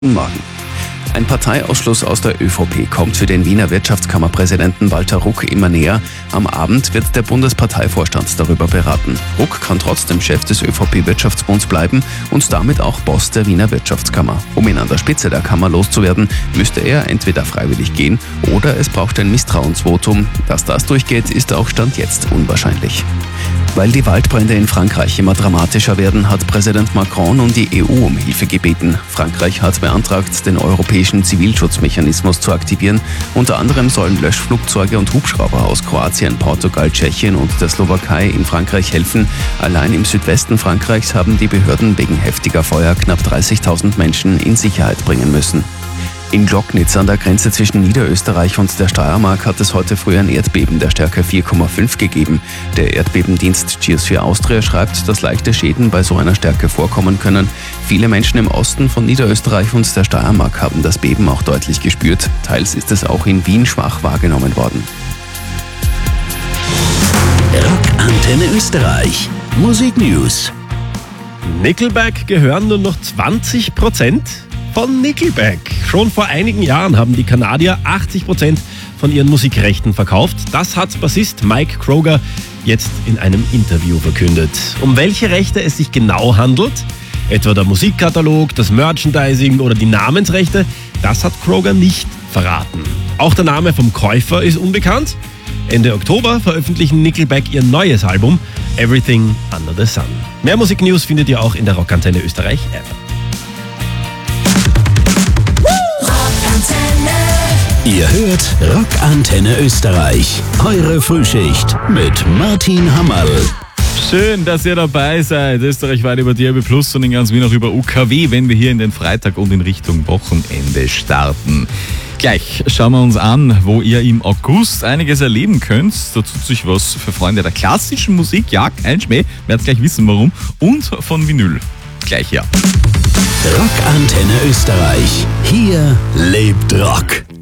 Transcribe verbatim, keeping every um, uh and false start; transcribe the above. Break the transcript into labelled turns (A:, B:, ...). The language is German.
A: Guten Morgen. Ein Parteiausschluss aus der ÖVP kommt für den Wiener Wirtschaftskammerpräsidenten Walter Ruck immer näher. Am Abend wird der Bundesparteivorstand darüber beraten. Ruck kann trotzdem Chef des ÖVP-Wirtschaftsbunds bleiben und damit auch Boss der Wiener Wirtschaftskammer. Um ihn an der Spitze der Kammer loszuwerden, müsste er entweder freiwillig gehen oder es braucht ein Misstrauensvotum. Dass das durchgeht, ist auch Stand jetzt unwahrscheinlich. Weil die Waldbrände in Frankreich immer dramatischer werden, hat Präsident Macron nun die E U um Hilfe gebeten. Frankreich hat beantragt, den europäischen Zivilschutzmechanismus zu aktivieren. Unter anderem sollen Löschflugzeuge und Hubschrauber aus Kroatien, Portugal, Tschechien und der Slowakei in Frankreich helfen. Allein im Südwesten Frankreichs haben die Behörden wegen heftiger Feuer knapp dreißigtausend Menschen in Sicherheit bringen müssen. In Glocknitz an der Grenze zwischen Niederösterreich und der Steiermark hat es heute früh ein Erdbeben der Stärke vier Komma fünf gegeben. Der Erdbebendienst Cheers für Austria schreibt, dass leichte Schäden bei so einer Stärke vorkommen können. Viele Menschen im Osten von Niederösterreich und der Steiermark haben das Beben auch deutlich gespürt. Teils ist es auch in Wien schwach wahrgenommen worden.
B: Rockantenne Österreich. Musik News.
C: Nickelback gehören nur noch zwanzig Prozent von Nickelback. Schon vor einigen Jahren haben die Kanadier achtzig Prozent von ihren Musikrechten verkauft. Das hat Bassist Mike Kroger jetzt in einem Interview verkündet. Um welche Rechte es sich genau handelt, etwa der Musikkatalog, das Merchandising oder die Namensrechte, das hat Kroger nicht verraten. Auch der Name vom Käufer ist unbekannt. Ende Oktober veröffentlichen Nickelback ihr neues Album Everything Under the Sun. Mehr Musiknews findet ihr auch in der Rockantenne Österreich App.
B: Ihr hört Rockantenne Österreich. Eure Frühschicht mit Martin Hammerl.
D: Schön, dass ihr dabei seid. Österreichweit über D A B Plus und in ganz Wien auch über U K W, wenn wir hier in den Freitag und in Richtung Wochenende starten. Gleich schauen wir uns an, wo ihr im August einiges erleben könnt. Da tut sich was für Freunde der klassischen Musik. Ja, kein Schmäh, werdet gleich wissen warum. Und von Vinyl. Gleich hier.
B: Rockantenne Österreich. Hier lebt Rock.